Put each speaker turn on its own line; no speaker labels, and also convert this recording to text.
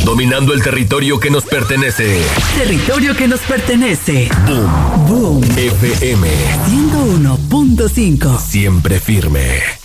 Dominando el territorio que nos pertenece.
Territorio que nos pertenece.
Boom.
Boom.
FM
101.5.
Siempre firme.